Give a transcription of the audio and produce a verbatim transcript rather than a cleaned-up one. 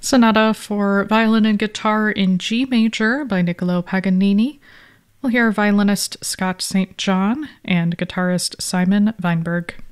Sonata for violin and guitar in G major by Niccolò Paganini. We'll hear violinist Scott Saint John and guitarist Simon Weinberg.